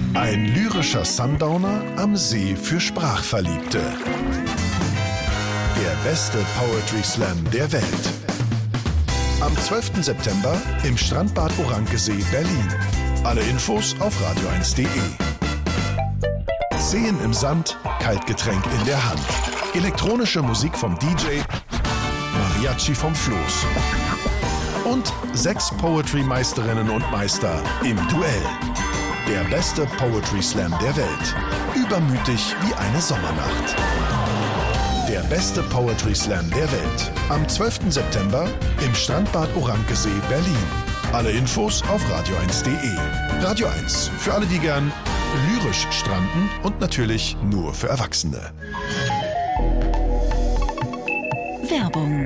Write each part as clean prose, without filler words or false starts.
Ein lyrischer Sundowner am See für Sprachverliebte. Der beste Poetry Slam der Welt. Am 12. September im Strandbad Orankesee, Berlin. Alle Infos auf radio1.de. Seen im Sand, Kaltgetränk in der Hand. Elektronische Musik vom DJ, Mariachi vom Floß. Und 6 Poetry-Meisterinnen und Meister im Duell. Der beste Poetry Slam der Welt. Übermütig wie eine Sommernacht. Der beste Poetry Slam der Welt. Am 12. September im Strandbad Orankesee, Berlin. Alle Infos auf radio1.de. Radio 1, für alle, die gern lyrisch stranden und natürlich nur für Erwachsene. Werbung.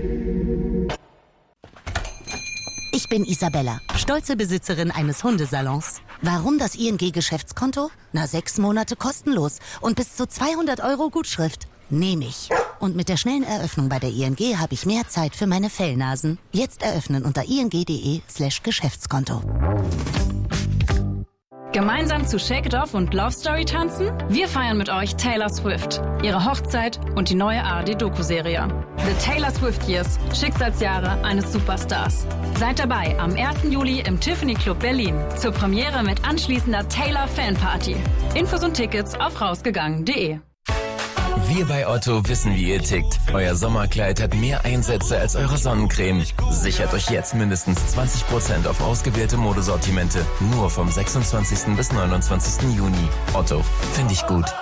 Ich bin Isabella, stolze Besitzerin eines Hundesalons. Warum das ING-Geschäftskonto? 6 Monate kostenlos und bis zu 200 € Gutschrift. Nehme ich. Und mit der schnellen Eröffnung bei der ING habe ich mehr Zeit für meine Fellnasen. Jetzt eröffnen unter ing.de/Geschäftskonto. Gemeinsam zu Shake It Off und Love Story tanzen? Wir feiern mit euch Taylor Swift, ihre Hochzeit und die neue ARD-Doku-Serie. The Taylor Swift Years, Schicksalsjahre eines Superstars. Seid dabei am 1. Juli im Tiffany Club Berlin zur Premiere mit anschließender Taylor Fanparty. Infos und Tickets auf rausgegangen.de. Wir bei Otto wissen, wie ihr tickt. Euer Sommerkleid hat mehr Einsätze als eure Sonnencreme. Sichert euch jetzt mindestens 20% auf ausgewählte Modesortimente. Nur vom 26. bis 29. Juni. Otto, finde ich gut.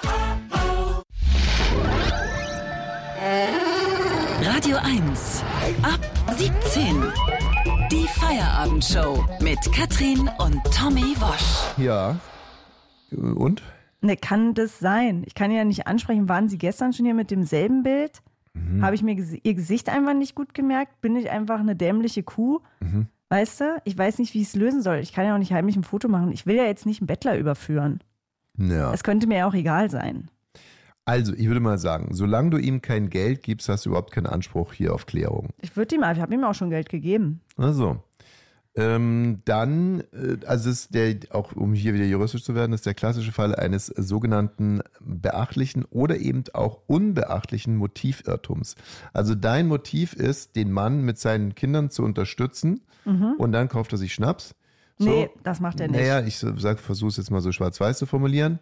Radio 1. Ab 17. Die Feierabendshow mit Katrin und Tommy Wosch. Ja. Und? Ne, kann das sein? Ich kann ja nicht ansprechen, waren Sie gestern schon hier mit demselben Bild? Habe ich mir Ihr Gesicht einfach nicht gut gemerkt? Bin ich einfach eine dämliche Kuh? Weißt du? Ich weiß nicht, wie ich es lösen soll. Ich kann ja auch nicht heimlich ein Foto machen. Ich will ja jetzt nicht einen Bettler überführen. Ja. Es könnte mir ja auch egal sein. Also, ich würde mal sagen, solange du ihm kein Geld gibst, hast du überhaupt keinen Anspruch hier auf Klärung. Ich habe ihm auch schon Geld gegeben. Also, dann, also ist der, auch um hier wieder juristisch zu werden, ist der klassische Fall eines sogenannten beachtlichen oder eben auch unbeachtlichen Motivirrtums. Also dein Motiv ist, den Mann mit seinen Kindern zu unterstützen und dann kauft er sich Schnaps. So. Nee, das macht er nicht. Naja, ich versuche es jetzt mal so schwarz-weiß zu formulieren.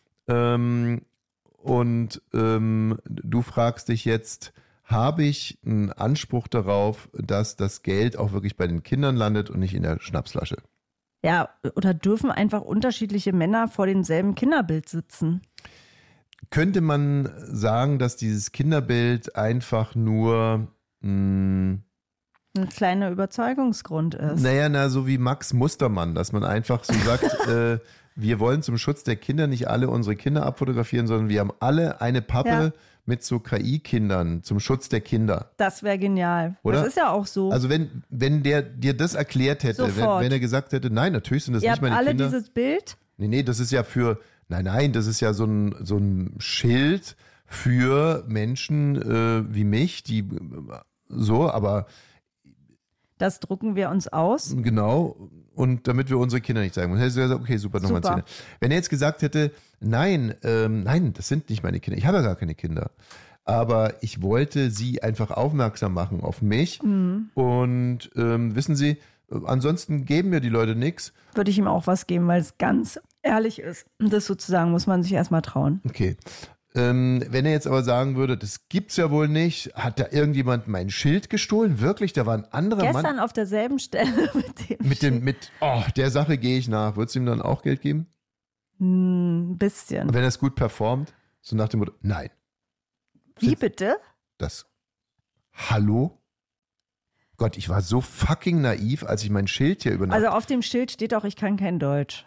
Du fragst dich jetzt, habe ich einen Anspruch darauf, dass das Geld auch wirklich bei den Kindern landet und nicht in der Schnapsflasche? Ja, oder dürfen einfach unterschiedliche Männer vor demselben Kinderbild sitzen? Könnte man sagen, dass dieses Kinderbild einfach nur ein kleiner Überzeugungsgrund ist? Naja, so wie Max Mustermann, dass man einfach so sagt, wir wollen zum Schutz der Kinder nicht alle unsere Kinder abfotografieren, sondern wir haben alle eine Pappe mit so KI-Kindern zum Schutz der Kinder. Das wäre genial. Oder? Das ist ja auch so. Also wenn der dir das erklärt hätte, wenn er gesagt hätte, nein, natürlich sind das nicht meine Kinder. Ihr habt alle dieses Bild? Nee, das ist ja für, nein, das ist ja so ein Schild für Menschen wie mich, die so, aber das drucken wir uns aus. Genau, und damit wir unsere Kinder nicht zeigen. Und hätte gesagt, okay, super, nochmal Szene. Wenn er jetzt gesagt hätte, nein, das sind nicht meine Kinder, ich habe ja gar keine Kinder, aber ich wollte sie einfach aufmerksam machen auf mich und wissen Sie, ansonsten geben mir die Leute nichts. Würde ich ihm auch was geben, weil es ganz ehrlich ist. Das sozusagen muss man sich erstmal trauen. Okay. Wenn er jetzt aber sagen würde, das gibt's ja wohl nicht, hat da irgendjemand mein Schild gestohlen? Wirklich? Da war ein anderer Mann. Gestern auf derselben Stelle mit der Sache gehe ich nach. Würdest du ihm dann auch Geld geben? Ein bisschen. Und wenn er es gut performt, so nach dem Motto, nein. Wie bitte? Hallo? Gott, ich war so fucking naiv, als ich mein Schild hier übernahm. Also auf dem Schild steht auch, ich kann kein Deutsch.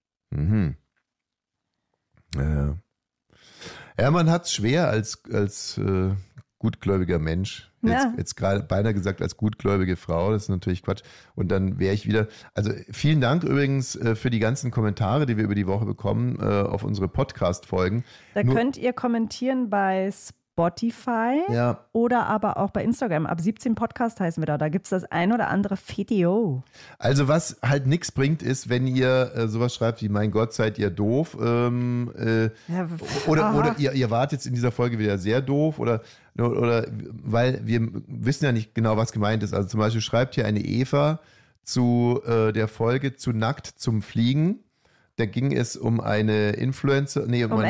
Ja, man hat es schwer als gutgläubiger Mensch. Jetzt gerade beinahe gesagt als gutgläubige Frau, das ist natürlich Quatsch. Und dann wäre ich wieder, also vielen Dank übrigens für die ganzen Kommentare, die wir über die Woche bekommen auf unsere Podcast-Folgen. Da könnt ihr kommentieren bei Spotify oder aber auch bei Instagram. Ab 17 Podcast heißen wir da. Da gibt es das ein oder andere Video. Also was halt nichts bringt, ist, wenn ihr sowas schreibt wie, mein Gott, seid ihr doof. Oder ihr wart jetzt in dieser Folge wieder sehr doof. Oder weil wir wissen ja nicht genau, was gemeint ist. Also zum Beispiel schreibt hier eine Eva zu der Folge zu Nackt zum Fliegen. Da ging es um eine Influencer, um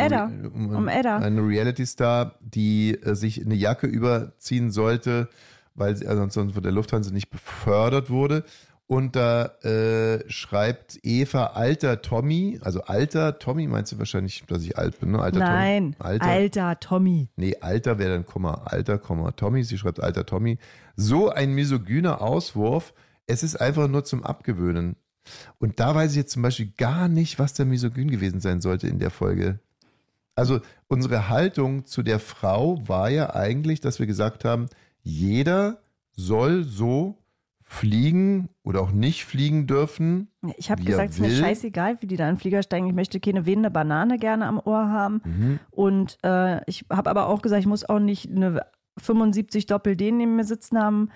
eine Reality-Star, die sich eine Jacke überziehen sollte, weil sie ansonsten von der Lufthansa nicht befördert wurde. Und da schreibt Eva, alter Tommy, also alter Tommy, meinst du wahrscheinlich, dass ich alt bin, ne? Nein, alter Tommy. Nee, alter wäre dann Komma, alter, Komma, Tommy. Sie schreibt alter Tommy. So ein misogyner Auswurf, es ist einfach nur zum Abgewöhnen. Und da weiß ich jetzt zum Beispiel gar nicht, was der misogyn gewesen sein sollte in der Folge. Also unsere Haltung zu der Frau war ja eigentlich, dass wir gesagt haben, jeder soll so fliegen oder auch nicht fliegen dürfen. Ich habe gesagt, es ist mir scheißegal, wie die da in den Flieger steigen. Ich möchte keine wehende Banane gerne am Ohr haben. Und ich habe aber auch gesagt, ich muss auch nicht eine 75 Doppel-D neben mir sitzen haben.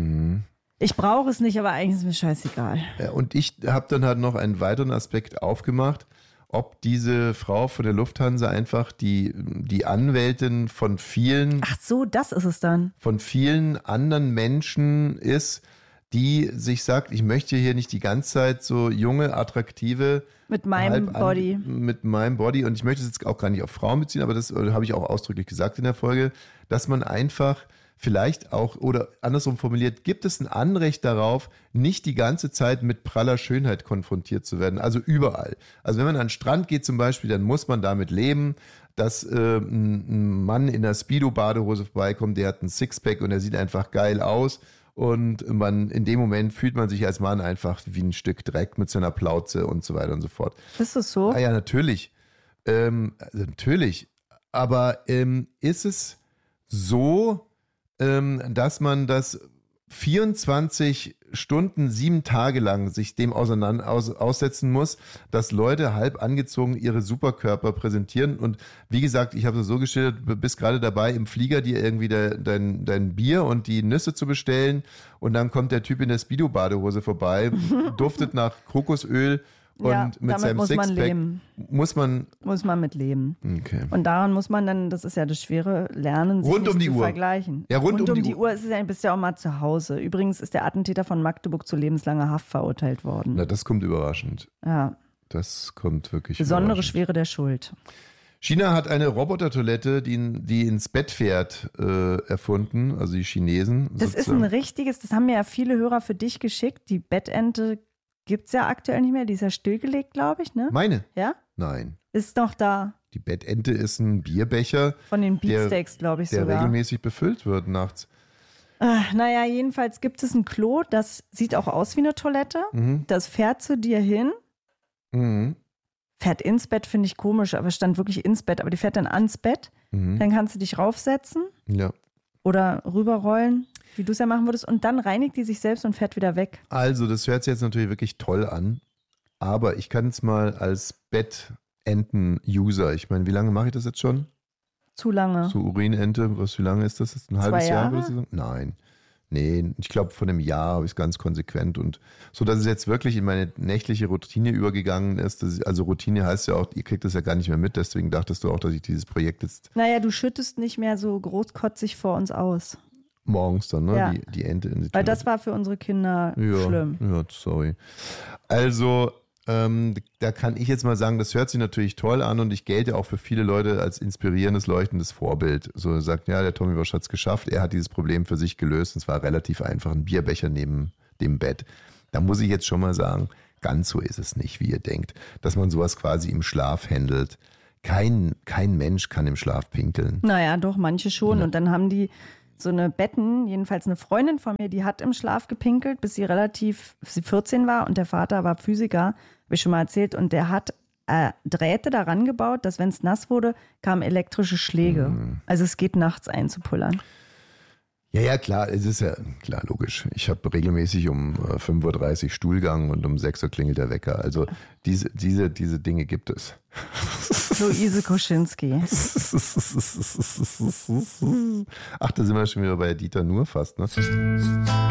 Ich brauche es nicht, aber eigentlich ist es mir scheißegal. Ja, und ich habe dann halt noch einen weiteren Aspekt aufgemacht, ob diese Frau von der Lufthansa einfach die Anwältin von vielen... Ach so, das ist es dann. ...von vielen anderen Menschen ist, die sich sagt, ich möchte hier nicht die ganze Zeit so junge, attraktive... Mit meinem Body. Mit meinem Body. Und ich möchte es jetzt auch gar nicht auf Frauen beziehen, aber das habe ich auch ausdrücklich gesagt in der Folge, dass man einfach... Vielleicht auch, oder andersrum formuliert, gibt es ein Anrecht darauf, nicht die ganze Zeit mit praller Schönheit konfrontiert zu werden, also überall. Also wenn man an den Strand geht zum Beispiel, dann muss man damit leben, dass ein Mann in einer Speedo-Badehose vorbeikommt, der hat ein Sixpack und der sieht einfach geil aus und in dem Moment fühlt man sich als Mann einfach wie ein Stück Dreck mit seiner Plauze und so weiter und so fort. Ist das so? Ja, natürlich. Natürlich. Aber ist es so, dass man das 24 Stunden, 7 Tage lang sich dem aussetzen muss, dass Leute halb angezogen ihre Superkörper präsentieren. Und wie gesagt, ich habe es so geschildert, du bist gerade dabei, im Flieger dir irgendwie dein Bier und die Nüsse zu bestellen. Und dann kommt der Typ in der Speedo-Badehose vorbei, duftet nach Kokosöl. Und mit seinem Sixpack muss man mit leben. Okay. Und daran muss man dann, das ist ja das Schwere, lernen, sich nicht zu vergleichen. Ja, rund um die Uhr ist es ja, bist ja auch mal zu Hause. Übrigens ist der Attentäter von Magdeburg zu lebenslanger Haft verurteilt worden. Na, das kommt überraschend. Ja. Das kommt wirklich besondere Schwere der Schuld. China hat eine Robotertoilette, die ins Bett fährt, erfunden, also die Chinesen. Das ist ein richtiges, das haben mir ja viele Hörer für dich geschickt, die Bettente gibt es ja aktuell nicht mehr, die ist ja stillgelegt, glaube ich, ne? Meine? Ja? Nein. Ist noch da. Die Bettente ist ein Bierbecher. Von den Beatsteaks, glaube ich sogar. Der regelmäßig befüllt wird nachts. Naja, jedenfalls gibt es ein Klo, das sieht auch aus wie eine Toilette. Das fährt zu dir hin. Fährt ins Bett, finde ich komisch, aber stand wirklich ins Bett. Aber die fährt dann ans Bett. Dann kannst du dich raufsetzen. Ja. Oder rüberrollen, wie du es ja machen würdest. Und dann reinigt die sich selbst und fährt wieder weg. Also, das hört sich jetzt natürlich wirklich toll an. Aber ich kann es mal als Bettenten-User, ich meine, wie lange mache ich das jetzt schon? Zu lange. So Urinente, wie lange ist das? Ein halbes Jahr? Würdest du sagen? Nein. Nee, ich glaube, von einem Jahr habe ich es ganz konsequent. Und so, dass es jetzt wirklich in meine nächtliche Routine übergegangen ist. Also Routine heißt ja auch, ihr kriegt das ja gar nicht mehr mit. Deswegen dachtest du auch, dass ich dieses Projekt jetzt... Naja, du schüttest nicht mehr so großkotzig vor uns aus. Morgens dann, ne? Ja. Die Ente in die Weil das war für unsere Kinder schlimm. Ja, sorry. Also, da kann ich jetzt mal sagen, das hört sich natürlich toll an und ich gelte auch für viele Leute als inspirierendes, leuchtendes Vorbild. So sagt, ja, der Tommy Walsh hat es geschafft, er hat dieses Problem für sich gelöst und es war relativ einfach, ein Bierbecher neben dem Bett. Da muss ich jetzt schon mal sagen, ganz so ist es nicht, wie ihr denkt, dass man sowas quasi im Schlaf handelt. Kein Mensch kann im Schlaf pinkeln. Naja, doch, manche schon. Ja. Und dann haben die so eine Betten, jedenfalls eine Freundin von mir, die hat im Schlaf gepinkelt, bis sie 14 war und der Vater war Physiker, habe ich schon mal erzählt, und der hat Drähte daran gebaut, dass wenn es nass wurde, kamen elektrische Schläge. Also es geht nachts einzupullern. Ja, klar, es ist ja klar, logisch. Ich habe regelmäßig um 5.30 Uhr Stuhlgang und um 6 Uhr klingelt der Wecker. Also diese Dinge gibt es. Luise Koschinski. Ach, da sind wir schon wieder bei Dieter Nuhr fast, ne?